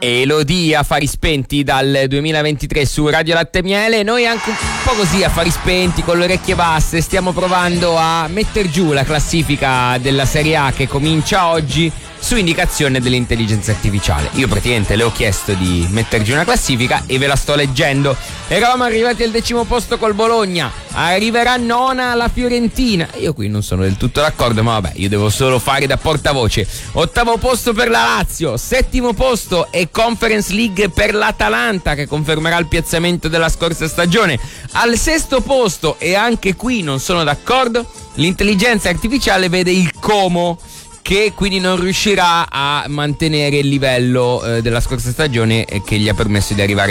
Elodie, Affari Spenti dal 2023 su Radio Latte Miele. Noi anche un po' così, affari spenti, con le orecchie basse, stiamo provando a metter giù la classifica della Serie A che comincia oggi su indicazione dell'intelligenza artificiale. Io praticamente le ho chiesto di mettere giù una classifica e ve la sto leggendo. Eravamo arrivati al 10° posto col Bologna, arriverà nona la Fiorentina. Io qui non sono del tutto d'accordo, ma vabbè, io devo solo fare da portavoce. 8° posto per la Lazio, 7° posto e Conference League per l'Atalanta, che confermerà il piazzamento della scorsa stagione. Al 6° posto, e anche qui non sono d'accordo, l'intelligenza artificiale vede il Como, che quindi non riuscirà a mantenere il livello della scorsa stagione che gli ha permesso di arrivare